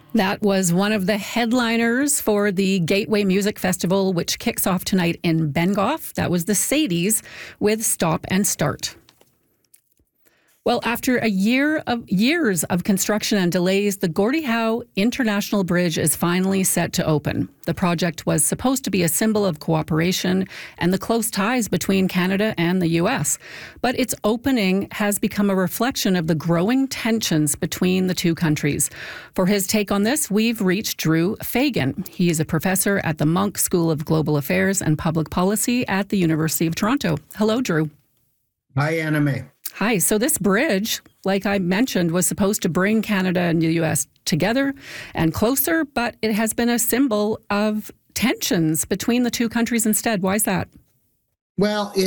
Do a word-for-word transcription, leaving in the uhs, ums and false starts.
That was one of the headliners for the Gateway Music Festival, which kicks off tonight in Bengough. That was the Sadies with Stop and Start. Well, after a year of years of construction and delays, the Gordie Howe International Bridge is finally set to open. The project was supposed to be a symbol of cooperation and the close ties between Canada and the U S. But its opening has become a reflection of the growing tensions between the two countries. For his take on this, we've reached Drew Fagan. He is a professor at the Munk School of Global Affairs and Public Policy at the University of Toronto. Hello, Drew. Hi, Anna May. Hi. So this bridge, like I mentioned, was supposed to bring Canada and the U S together and closer, but it has been a symbol of tensions between the two countries instead. Why is that? Well, it